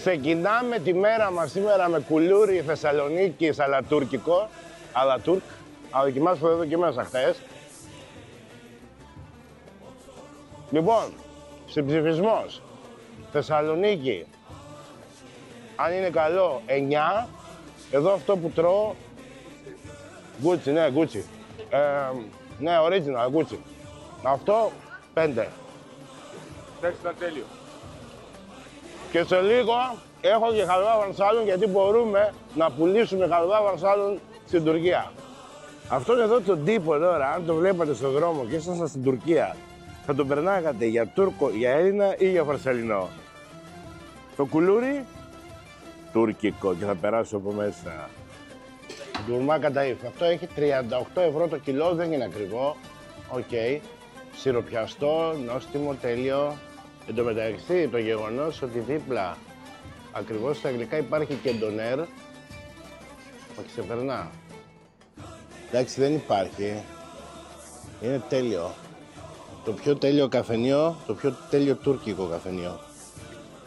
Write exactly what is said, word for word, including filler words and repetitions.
Ξεκινάμε τη μέρα μας σήμερα με κουλούρι Θεσσαλονίκης αλλά τουρκικό, αλλά τουρκ. Αλλά δοκιμάσαμε εδώ και μέσα χθες. Λοιπόν, συμψηφισμός. Θεσσαλονίκη, αν είναι καλό, εννιά. Εδώ αυτό που τρώω, Gucci, ναι, Gucci. Ε, ναι, original, Gucci. Αυτό, πέντε. Εντάξει, ήταν τέλειο. Και σε λίγο έχω και χαλβά βαρσάλων, γιατί μπορούμε να πουλήσουμε χαλβά βαρσάλων στην Τουρκία. Αυτόν εδώ τον τύπο τώρα, αν το βλέπατε στον δρόμο και ήσασταν στην Τουρκία, θα τον περνάγατε για Τούρκο, για Έλληνα ή για Βαρσαλινό? Το κουλούρι, τουρκικό, και θα περάσω από μέσα. Ντουρμά καταήφη. Αυτό έχει τριάντα οκτώ ευρώ το κιλό, δεν είναι ακριβό. Οκ. Okay. Σιροπιαστό, νόστιμο, τέλειο. Εν τω μεταξύ, το γεγονός ότι δίπλα ακριβώς στα αγγλικά υπάρχει και ντονέρ, μα ξεπερνά. Εντάξει, δεν υπάρχει. Είναι τέλειο. Το πιο τέλειο καφενείο, το πιο τέλειο τουρκικό καφενείο.